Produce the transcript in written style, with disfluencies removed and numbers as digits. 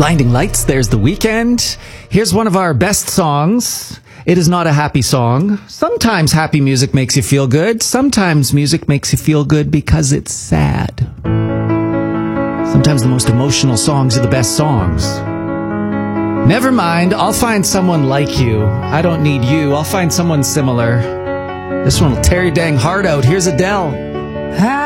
Blinding Lights, there's The Weeknd. Here's one of our best songs. It is not a happy song. Sometimes happy music makes you feel good. Sometimes music makes you feel good because it's sad. Sometimes the most emotional songs are the best songs. Never mind, I'll find someone like you. I don't need you, I'll find someone similar. This one will tear your dang heart out. Here's Adele.